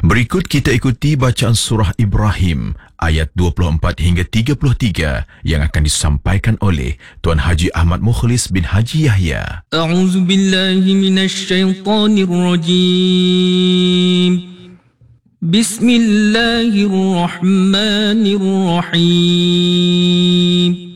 Berikut kita ikuti bacaan surah Ibrahim ayat 24 hingga 33 yang akan disampaikan oleh Tuan Haji Ahmad Mukhlis bin Haji Yahya. A'udzu billahi minasyaitonir rajim. Bismillahirrahmanirrahim.